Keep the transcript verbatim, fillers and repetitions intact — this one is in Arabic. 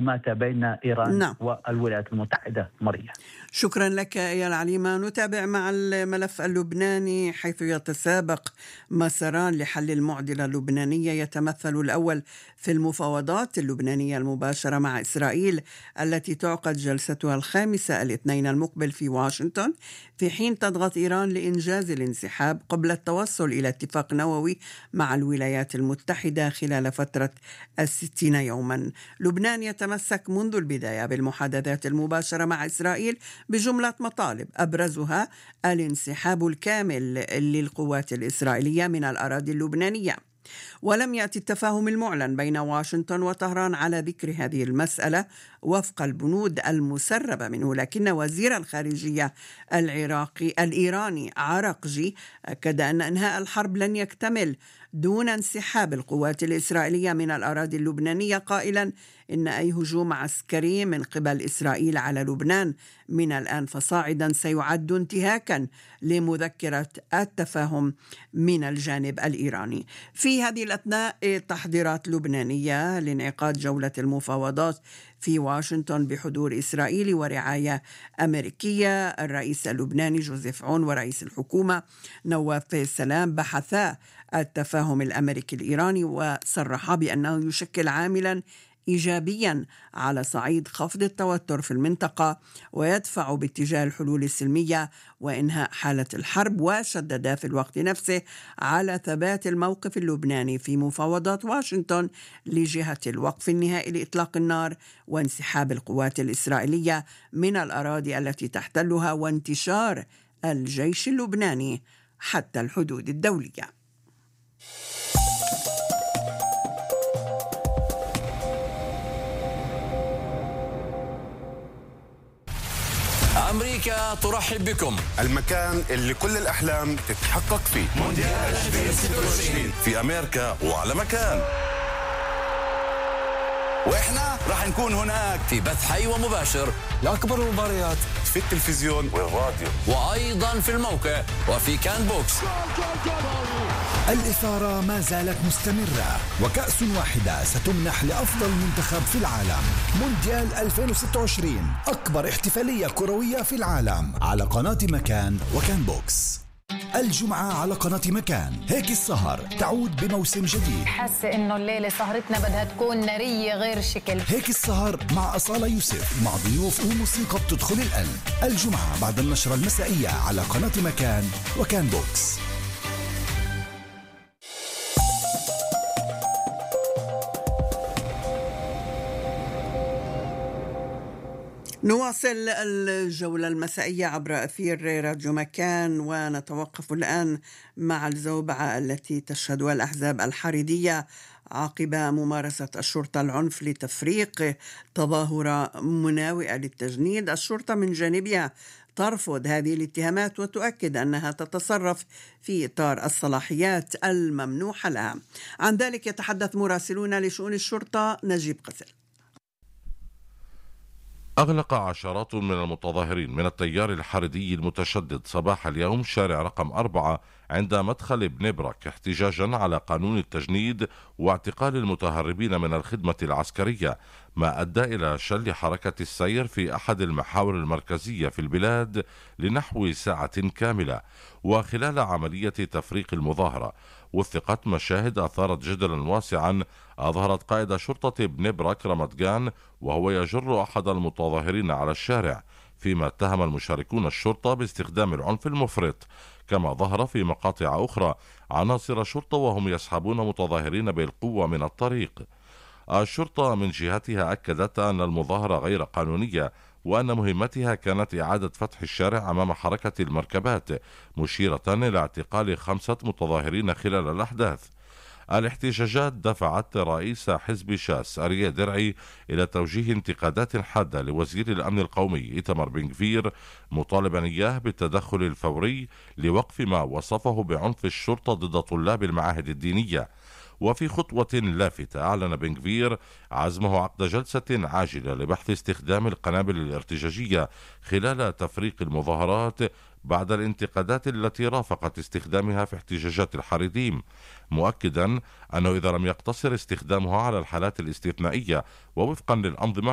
التفاهمات بين إيران نعم. والولايات المتحدة. مريم، شكرا لك يا العليمة. نتابع مع الملف اللبناني حيث يتسابق مساران لحل المعضلة اللبنانية، يتمثل الأول في المفاوضات اللبنانية المباشرة مع إسرائيل التي تعقد جلستها الخامسة الاثنين المقبل في واشنطن، في حين تضغط إيران لإنجاز الانسحاب قبل التوصل إلى اتفاق نووي مع الولايات المتحدة خلال فترة الستين يوما. لبنان يتمسك منذ البداية بالمحادثات المباشرة مع إسرائيل بجملة مطالب أبرزها الانسحاب الكامل للقوات الإسرائيلية من الأراضي اللبنانية. ولم يأتي التفاهم المعلن بين واشنطن وطهران على ذكر هذه المسألة وفق البنود المسربة منه، لكن وزير الخارجية العراقي الإيراني عراقجي أكد أن إنهاء الحرب لن يكتمل دون انسحاب القوات الإسرائيلية من الأراضي اللبنانية، قائلا إن أي هجوم عسكري من قبل إسرائيل على لبنان من الآن فصاعدا سيعد انتهاكا لمذكرة التفاهم من الجانب الإيراني. في هذه الأثناء تحضيرات لبنانية لانعقاد جولة المفاوضات في واشنطن بحضور إسرائيلي ورعاية أمريكية. الرئيس اللبناني جوزيف عون ورئيس الحكومة نواف السلام بحثا التفاهم الأمريكي الإيراني وصرحا بأنه يشكل عاملا إيجابيا على صعيد خفض التوتر في المنطقة ويدفع باتجاه الحلول السلمية وإنهاء حالة الحرب، وشدد في الوقت نفسه على ثبات الموقف اللبناني في مفاوضات واشنطن لجهة الوقف النهائي لإطلاق النار وانسحاب القوات الإسرائيلية من الأراضي التي تحتلها وانتشار الجيش اللبناني حتى الحدود الدولية. أمريكا ترحب بكم، المكان اللي كل الأحلام تتحقق فيه. مونديال ألفين وستة وعشرين في أمريكا وعلى مكان، وإحنا راح نكون هناك في بث حي ومباشر لأكبر المباريات في التلفزيون والراديو وأيضا في الموقع وفي كان بوكس. الإثارة ما زالت مستمرة وكأس واحدة ستمنح لأفضل منتخب في العالم. مونديال ألفين وستة وعشرين أكبر احتفالية كروية في العالم على قناة مكان وكان بوكس. الجمعة على قناة مكان هيك السهر تعود بموسم جديد. حاسة إنه الليلة سهرتنا بدها تكون نارية غير شكل. هيك السهر مع أصالة يوسف مع ضيوف وموسيقى بتدخل القلب. الجمعة بعد النشرة المسائية على قناة مكان وكان بوكس. نواصل الجولة المسائية عبر أثير راديو مكان، ونتوقف الآن مع الزوبعة التي تشهدها الأحزاب الحريدية عقب ممارسة الشرطة العنف لتفريق تظاهرة مناوئة للتجنيد. الشرطة من جانبها ترفض هذه الاتهامات وتؤكد أنها تتصرف في إطار الصلاحيات الممنوحة لها. عن ذلك يتحدث مراسلون لشؤون الشرطة نجيب قسل. أغلق عشرات من المتظاهرين من التيار الحريدي المتشدد صباح اليوم شارع رقم أربعة عند مدخل بني برك احتجاجا على قانون التجنيد واعتقال المتهربين من الخدمة العسكرية، ما أدى إلى شل حركة السير في أحد المحاور المركزية في البلاد لنحو ساعة كاملة. وخلال عملية تفريق المظاهرة وثقت مشاهد أثارت جدلا واسعا أظهرت قائد شرطة بني برك رمضان وهو يجر أحد المتظاهرين على الشارع، فيما اتهم المشاركون الشرطة باستخدام العنف المفرط. كما ظهر في مقاطع أخرى عناصر شرطة وهم يسحبون متظاهرين بالقوة من الطريق. الشرطة من جهتها أكدت أن المظاهرة غير قانونية وأن مهمتها كانت إعادة فتح الشارع أمام حركة المركبات، مشيرة إلى اعتقال خمسة متظاهرين خلال الأحداث. الاحتجاجات دفعت رئيس حزب شاس أريا درعي إلى توجيه انتقادات حادة لوزير الأمن القومي إيتمار بن غفير، مطالبا إياه بالتدخل الفوري لوقف ما وصفه بعنف الشرطة ضد طلاب المعاهد الدينية. وفي خطوة لافتة أعلن بن غفير عزمه عقد جلسة عاجلة لبحث استخدام القنابل الارتجاجية خلال تفريق المظاهرات بعد الانتقادات التي رافقت استخدامها في احتجاجات الحريديم، مؤكدا أنه إذا لم يقتصر استخدامها على الحالات الاستثنائية ووفقا للأنظمة